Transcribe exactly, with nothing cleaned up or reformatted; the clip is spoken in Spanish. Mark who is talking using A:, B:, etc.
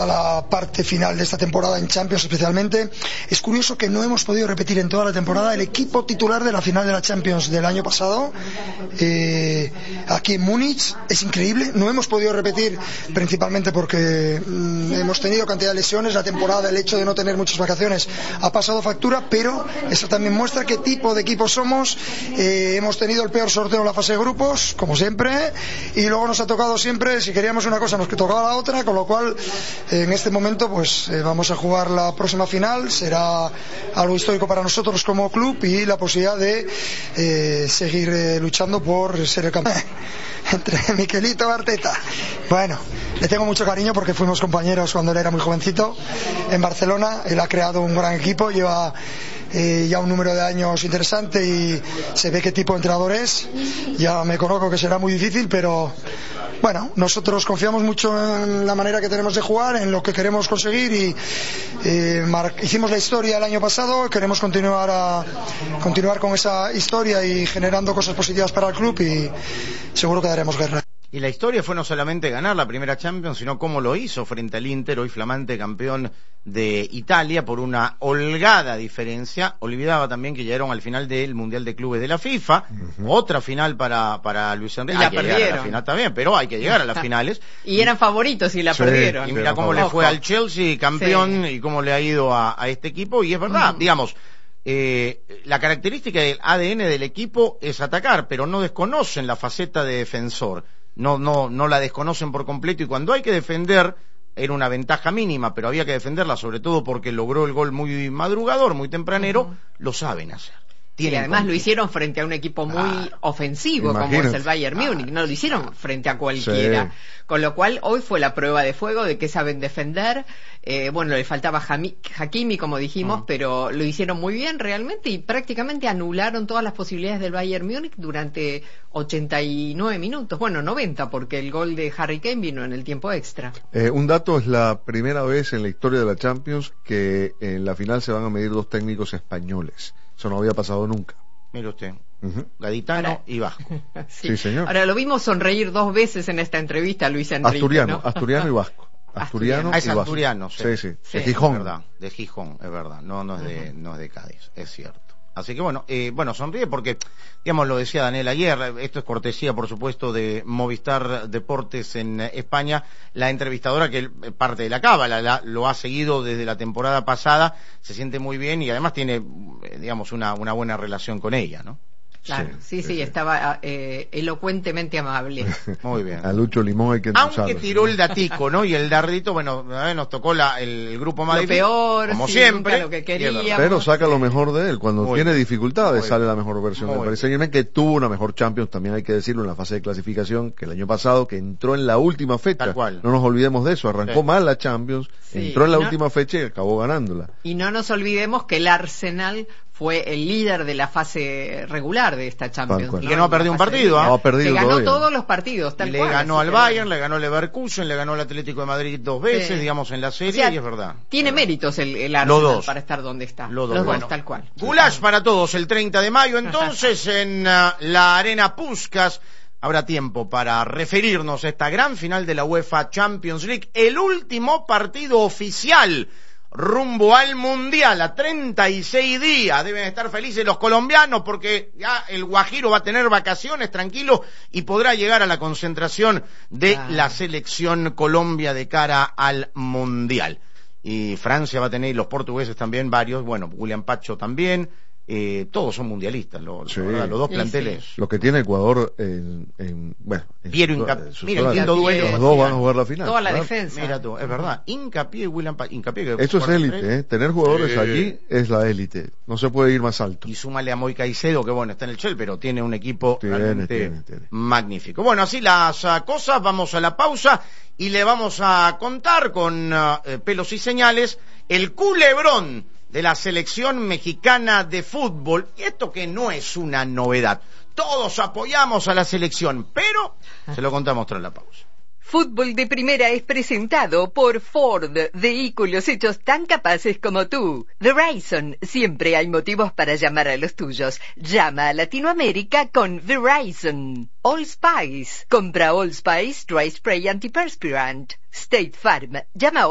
A: A la parte final de esta temporada en Champions especialmente, es curioso que no hemos podido repetir en toda la temporada el equipo titular de la final de la Champions del año pasado, eh, aquí en Múnich. Es increíble, no hemos podido repetir principalmente porque mmm, hemos tenido cantidad de lesiones, la temporada, el hecho de no tener muchas vacaciones ha pasado factura, pero eso también muestra qué tipo de equipo somos. Eh, hemos tenido el peor sorteo en la fase de grupos, como siempre, y luego nos ha tocado siempre, si queríamos una cosa nos tocaba la otra, con lo cual en este momento pues eh, vamos a jugar la próxima final. Será algo histórico para nosotros como club y la posibilidad de eh, seguir eh, luchando por ser el campeón entre Mikelito y Arteta. Bueno, le tengo mucho cariño porque fuimos compañeros cuando él era muy jovencito en Barcelona. Él ha creado un gran equipo, lleva eh, ya un número de años interesante y se ve qué tipo de entrenador es. Ya me conozco que será muy difícil, pero bueno, nosotros confiamos mucho en la manera que tenemos de jugar, en lo que queremos conseguir y eh, mar- hicimos la historia el año pasado, queremos continuar a continuar con esa historia y generando cosas positivas para el club y seguro que daremos guerra.
B: Y la historia fue no solamente ganar la primera Champions, sino cómo lo hizo frente al Inter, hoy flamante campeón de Italia, por una holgada diferencia. Olvidaba también que llegaron al final del Mundial de Clubes de la FIFA, uh-huh. Otra final para, para Luis Enrique.
C: Y la
B: hay que
C: perdieron.
B: llegar a la final también, pero hay que llegar a las finales.
C: Y eran favoritos y la sí, perdieron.
B: Y mira cómo le fue al Chelsea, campeón, sí. Y cómo le ha ido a, a este equipo, y es verdad, uh-huh. digamos, eh, la característica del A D N del equipo es atacar, pero no desconocen la faceta de defensor. No, no, no la desconocen por completo, y cuando hay que defender, era una ventaja mínima, pero había que defenderla, sobre todo porque logró el gol muy madrugador, muy tempranero, uh-huh. Lo saben hacer.
C: Y además contra. Lo hicieron frente a un equipo muy ah, ofensivo, imagínate. Como es el Bayern Múnich, ah, no lo hicieron frente a cualquiera. Sí. Con lo cual, hoy fue la prueba de fuego de que saben defender. Eh, bueno, le faltaba Hami, Hakimi, como dijimos, ah. pero lo hicieron muy bien realmente y prácticamente anularon todas las posibilidades del Bayern Múnich durante ochenta y nueve minutos. Bueno, noventa, porque el gol de Harry Kane vino en el tiempo extra.
D: Eh, un dato, es la primera vez en la historia de la Champions que en la final se van a medir dos técnicos españoles. Eso no había pasado nunca.
B: Mire usted, uh-huh. Gaditano ahora, y Vasco.
C: Sí.
D: Sí, señor.
C: Ahora lo vimos sonreír dos veces en esta entrevista, Luis Enrique.
D: Asturiano,
C: ¿no?
D: Asturiano y Vasco. Asturiano
B: ah, es
D: y Vasco.
B: asturiano, sí.
D: Sí, sí,
B: sí.
D: De Gijón.
B: Es verdad, de Gijón, es verdad. No, no es de, no es de Cádiz, es cierto. Así que bueno, eh, bueno, sonríe porque, digamos, lo decía Daniel ayer, esto es cortesía, por supuesto, de Movistar Deportes en España. La entrevistadora, que parte de la cábala, la, lo ha seguido desde la temporada pasada, se siente muy bien y además tiene, digamos, una, una buena relación con ella, ¿no?
C: Claro, sí, sí, sí, sí. Estaba eh, elocuentemente amable.
B: Muy bien.
D: A Lucho Limón hay que endulzarlo.
B: Aunque tiró el datico, ¿no? Y el dardito, bueno, eh, nos tocó la, el, el grupo más
C: lo
B: difícil,
C: peor,
B: como
C: sí,
B: siempre.
C: Lo que queríamos.
D: Pero saca lo mejor de él. Cuando
B: muy
D: tiene
B: bien.
D: dificultades
B: Muy
D: sale
B: bien.
D: la mejor versión
B: Muy
D: del Paris Saint-Germain, que tuvo una mejor Champions, también hay que decirlo, en la fase de clasificación, que el año pasado, que entró en la última fecha.
B: Tal cual.
D: No nos olvidemos de eso, arrancó
B: sí.
D: mal la Champions, sí. entró en la no, última fecha y acabó ganándola.
C: Y no nos olvidemos que el Arsenal fue el líder de la fase regular de esta Champions, ¿no?
B: Y que no ha perdido un partido, ¿ah?
D: No ha perdido
C: se ganó
D: todavía.
C: Todos los partidos, tal
B: le
C: cual.
B: Le ganó al
C: que
B: Bayern, le ganó al Leverkusen, le ganó al Atlético de Madrid dos veces, sí. digamos, en la serie, o sea, y es verdad.
C: Tiene méritos el, el Arsenal para estar donde está.
B: Los dos,
C: los
B: bueno.
C: dos tal cual.
B: Goulash para todos el treinta de mayo, entonces, en uh, la Arena Puskás. Habrá tiempo para referirnos a esta gran final de la UEFA Champions League, el último partido oficial rumbo al Mundial, a treinta y seis días. Deben estar felices los colombianos porque ya el Guajiro va a tener vacaciones tranquilo y podrá llegar a la concentración de ah. la selección Colombia de cara al Mundial. Y Francia va a tener, y los portugueses también, varios, bueno, William Pacho también. Eh, todos son mundialistas, lo,
D: sí.
B: verdad, los dos planteles.
D: Sí. Lo que tiene Ecuador en, en bueno, en
B: Piero Hincapié, mira, entiendo duelo.
D: Los dos van a jugar la final.
C: Toda la
D: ¿verdad?
C: defensa.
B: Mira tú, es verdad. Hincapié y William pa Hincapié.
D: Eso es élite, ¿eh? Tener jugadores sí. allí es la élite. No se puede ir más alto.
B: Y súmale a Moy Caicedo, que bueno, está en el Chelsea, pero tiene un equipo
D: tiene,
B: realmente
D: tiene, tiene.
B: magnífico. Bueno, así las uh, cosas, vamos a la pausa y le vamos a contar con uh, pelos y señales el culebrón de la selección mexicana de fútbol, y esto que no es una novedad. Todos apoyamos a la selección, pero se lo contamos tras la pausa.
E: Fútbol de Primera es presentado por Ford, vehículos hechos tan capaces como tú. Verizon, siempre hay motivos para llamar a los tuyos. Llama a Latinoamérica con Verizon. All Spice, compra All Spice Dry Spray Antiperspirant. State Farm, llama hoy.